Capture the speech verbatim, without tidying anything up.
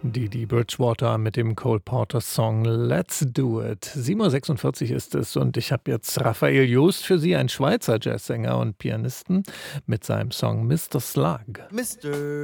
Didi Bridgewater mit dem Cole Porter Song Let's Do It. sieben Uhr sechsundvierzig ist es und ich habe jetzt Raphael Joost für Sie, ein Schweizer Jazzsänger und Pianisten, mit seinem Song Mister Slug. Mister